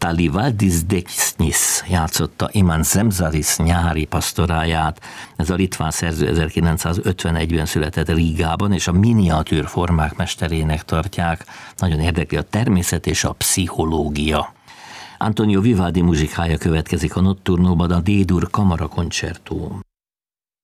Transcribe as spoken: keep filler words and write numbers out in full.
Natali Valdis-Deksnyis játszotta Iman Zemzalis nyári pastoráját. Ez a litván szerző ezerkilencszázötvenegyben született Rigában, és a miniatűr formák mesterének tartják. Nagyon érdekli a természet és a pszichológia. Antonio Vivaldi muzsikája következik a Notturnóban, a D-dur kamara koncertó.